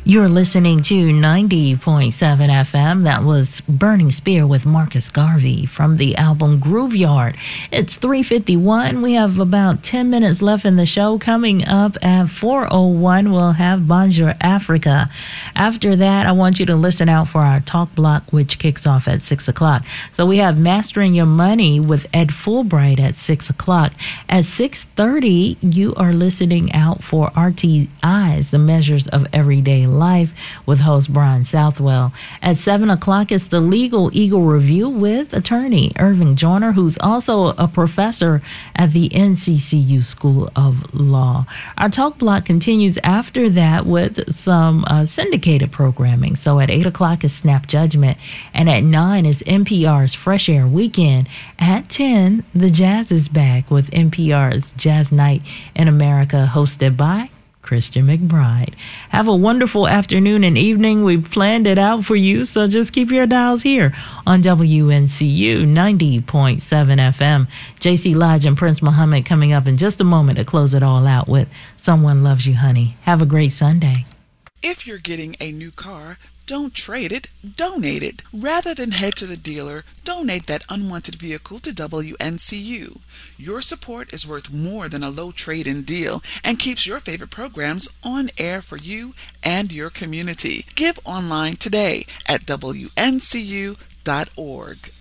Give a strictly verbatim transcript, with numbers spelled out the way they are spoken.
You're listening to ninety point seven F M. That was Burning Spear with Marcus Garvey from the album Grooveyard. It's three fifty-one. We have about ten minutes left in the show. Coming up at four oh one, we'll have Bonjour Africa. After that, I want you to listen out for our talk block, which kicks off at six o'clock. So we have Mastering Your Money with Ed Fulbright at six o'clock. At six thirty, you are listening out for R T I's, the Measures of Everyday Life, with host Brian Southwell. At seven o'clock, it's the Legal Eagle Review with attorney Irving Joyner, who's also a professor at the N C C U School of Law. Our talk block continues after that with some uh, syndicated programming. So at eight o'clock is Snap Judgment, and at nine is N P R's Fresh Air Weekend. At ten, the Jazz is back with N P R's Jazz Night in America, hosted by Christian McBride. Have a wonderful afternoon and evening. We've planned it out for you, so just keep your dials here on W N C U ninety point seven F M. J C Lodge and Prince Muhammad coming up in just a moment to close it all out with Someone Loves You, Honey. Have a great Sunday. If you're getting a new car, don't trade it, donate it. Rather than head to the dealer, donate that unwanted vehicle to W N C U. Your support is worth more than a low trade-in deal and keeps your favorite programs on air for you and your community. Give online today at W N C U dot org.